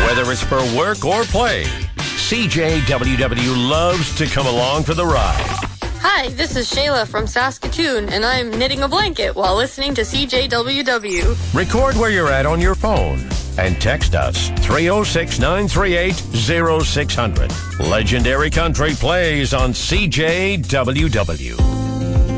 Whether it's for work or play, CJWW loves to come along for the ride. Hi, this is Shayla from Saskatoon, and I'm knitting a blanket while listening to CJWW. Record where you're at on your phone and text us 306-938-0600. Legendary Country plays on CJWW.